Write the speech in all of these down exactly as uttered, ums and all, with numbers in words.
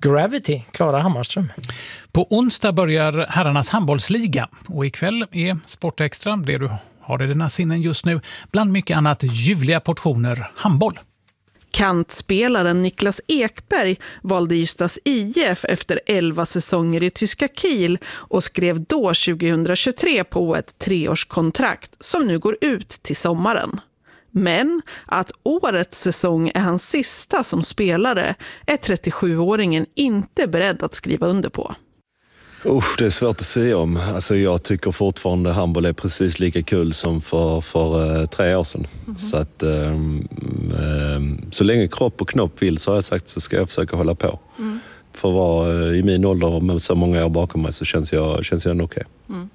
Gravity, Klara Hammarström. På onsdag börjar herrarnas handbollsliga och ikväll är Sportextra, det du har i dina sinnen just nu, bland mycket annat ljuvliga portioner handboll. Kantspelaren Niklas Ekberg valde Ystads I F efter elva säsonger i tyska Kiel och skrev då tjugohundratjugotre på ett treårskontrakt som nu går ut till sommaren. Men att årets säsong är hans sista som spelare är trettiosjuåringen inte beredd att skriva under på. Usch, det är svårt att säga om. Alltså, jag tycker fortfarande handboll är precis lika kul som för, för uh, tre år sedan. Mm-hmm. Så att um, um, så länge kropp och knopp vill, så har jag sagt, så ska jag försöka hålla på. Mm. För att vara uh, i min ålder med så många år bakom mig, så känns jag, känns jag ändå okej. Mm.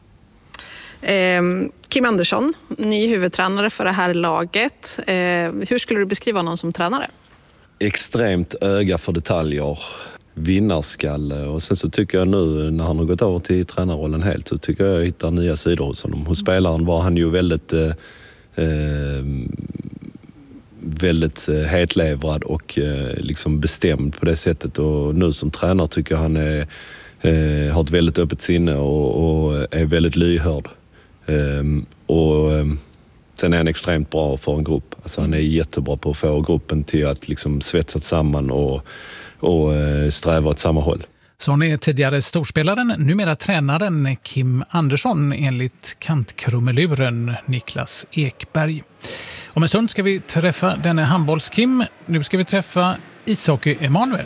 Eh, Kim Andersson, ny huvudtränare för det här laget. Eh, hur skulle du beskriva någon som tränare? Extremt öga för detaljer. Vinnarskalle, och sen så tycker jag nu när han har gått över till tränarrollen helt, så tycker jag jag hittar nya sidor hos honom. Hos spelaren var han ju väldigt eh, eh, väldigt hetlevrad och eh, liksom bestämd på det sättet, och nu som tränare tycker jag han är, eh, har ett väldigt öppet sinne och, och är väldigt lyhörd. Eh, och eh, sen är han extremt bra för en grupp. Alltså han är jättebra på att få gruppen till att liksom svetsas samman och och sträva åt samma håll. Så är tidigare storspelaren, numera tränaren Kim Andersson enligt kantkrumeluren Niklas Ekberg. Om en stund ska vi träffa denne handbolls-Kim. Nu ska vi träffa ishockey-Emanuel.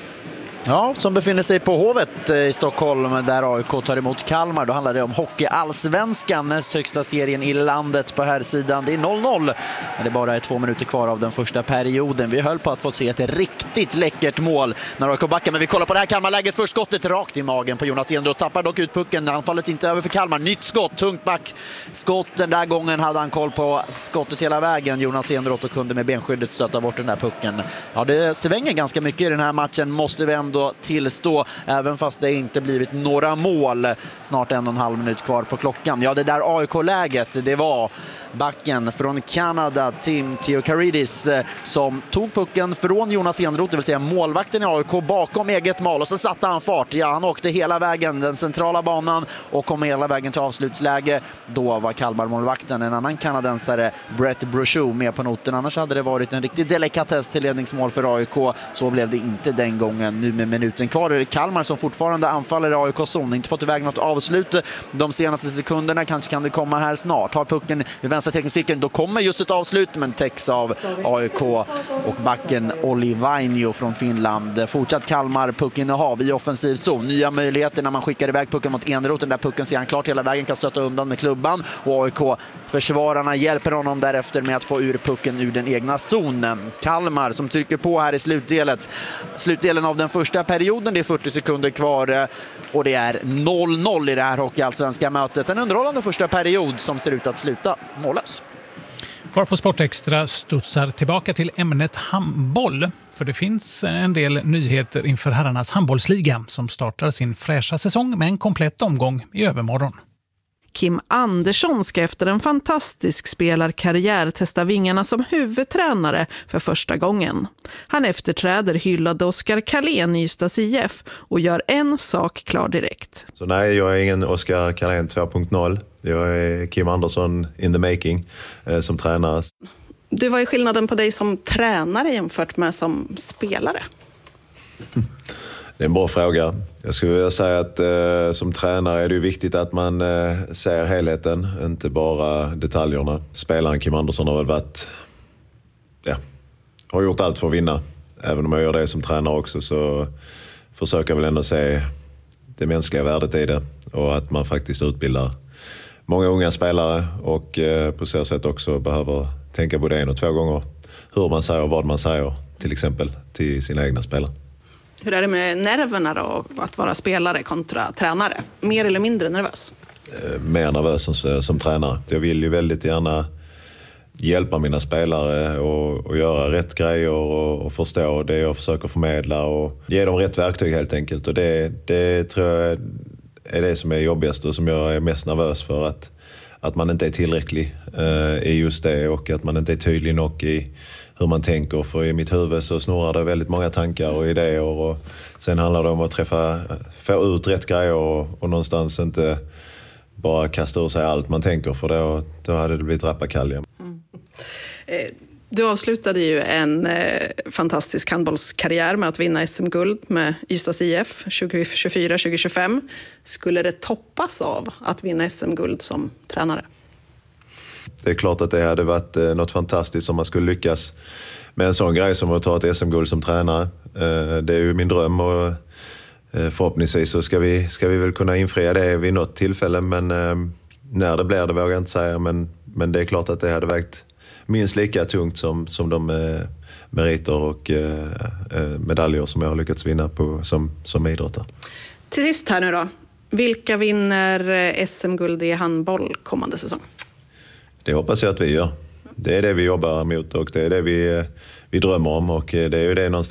Ja, som befinner sig på Hovet i Stockholm där A I K tar emot Kalmar. Då handlar det om hockey-allsvenskan, näst högsta serien i landet på här sidan. Det är noll noll när det bara är två minuter kvar av den första perioden. Vi höll på att få se ett riktigt läckert mål när A I K backar, men vi kollar på det här Kalmar-läget. Först skottet rakt i magen på Jonas Enroth, tappar dock ut pucken. Anfallet inte över för Kalmar. Nytt skott, tungt back. Skott den där gången hade han koll på skottet hela vägen, Jonas Enroth, och kunde med benskyddet stöta bort den där pucken. Ja, det svänger ganska mycket i den här matchen, måste vi ändå tillstå, även fast det inte blivit några mål. Snart en och en halv minut kvar på klockan. Ja, det där A I K-läget, det var backen från Kanada, Tim Theokaridis, som tog pucken från Jonas Enroth, det vill säga målvakten i A I K, bakom eget mål, och så satte han fart. Ja, han åkte hela vägen den centrala banan och kom hela vägen till avslutsläge. Då var Kalmar-målvakten, en annan kanadensare, Brett Brochou, med på noten. Annars hade det varit en riktig delikatess till ledningsmål för A I K. Så blev det inte den gången. Nu med minuten kvar är det Kalmar som fortfarande anfaller i A I K-zon. Inte fått iväg något avslut de senaste sekunderna. Kanske kan det komma här snart. Har pucken vid vänstra teckningscirkeln, då kommer just ett avslut, men täcks av A I K och backen Olli Vainio från Finland. Fortsatt Kalmar pucken och hav i offensiv zon. Nya möjligheter när man skickar iväg pucken mot Enroth. Den där pucken ser han klart hela vägen, kan stöta undan med klubban, och A I K-försvararna hjälper honom därefter med att få ur pucken ur den egna zonen. Kalmar som trycker på här i slutdelet. Slutdelen av den första perioden, det är fyrtio sekunder kvar och det är noll noll i det här hockeyallsvenska mötet. En underhållande första period som ser ut att sluta mållös. Var på Sportextra studsar tillbaka till ämnet handboll. För det finns en del nyheter inför herrarnas handbollsliga som startar sin fräscha säsong med en komplett omgång i övermorgon. Kim Andersson ska efter en fantastisk spelarkarriär testa vingarna som huvudtränare för första gången. Han efterträder hyllade Oskar Karlén i Ystads I F och gör en sak klar direkt. Så nej, jag är ingen Oskar Karlén två punkt noll. Jag är Kim Andersson in the making eh, som tränare. Du, vad är skillnaden på dig som tränare jämfört med som spelare? Det är en bra fråga. Jag skulle vilja säga att eh, som tränare är det viktigt att man eh, ser helheten, inte bara detaljerna. Spelaren Kim Andersson har väl varit, ja, har gjort allt för att vinna. Även om jag gör det som tränare också, så försöker jag väl ändå se det mänskliga värdet i det. Och att man faktiskt utbildar många unga spelare och eh, på så sätt också behöver tänka både en och två gånger hur man säger och vad man säger, till exempel till sina egna spelare. Hur är det med nerverna då, att vara spelare kontra tränare? Mer eller mindre nervös? Mer nervös som, som tränare. Jag vill ju väldigt gärna hjälpa mina spelare och, och göra rätt grejer och, och förstå det jag försöker förmedla och ge dem rätt verktyg helt enkelt. Och det, det tror jag är det som är jobbigast och som jag är mest nervös för, att, att man inte är tillräcklig eh, i just det och att man inte är tydlig nog i hur man tänker. För i mitt huvud så snurrar det väldigt många tankar och idéer. Och sen handlar det om att träffa, få ut rätt grejer och, och någonstans inte bara kasta ur sig allt man tänker. För då, då hade det blivit rappakalja. Mm. Du avslutade ju en eh, fantastisk handbollskarriär med att vinna S M-guld med Ystads I F tjugo tjugofyra tjugo tjugofem. Skulle det toppas av att vinna S M-guld som tränare? Det är klart att det hade varit eh, något fantastiskt om man skulle lyckas med en sån grej som att ta ett S M-guld som tränare. Eh, det är ju min dröm och eh, förhoppningsvis så ska vi, ska vi väl kunna infria det vid något tillfälle. Men eh, när det blir det vågar jag inte säga. Men, men det är klart att det hade vägt minst lika tungt som, som de eh, meriter och eh, medaljer som jag har lyckats vinna på, som, som idrottare. Till sist här nu då. Vilka vinner S M-guld i handboll kommande säsong? Det hoppas jag att vi gör. Det är det vi jobbar mot och det är det vi, vi drömmer om och det är ju det någonstans